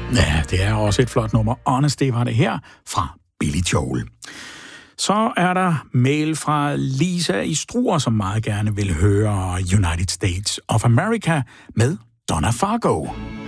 Ja, det er også et flot nummer. Honesty var det her fra Billy Joel. Så er der mail fra Lisa i Struer, som meget gerne vil høre United States of America med Donna Fargo.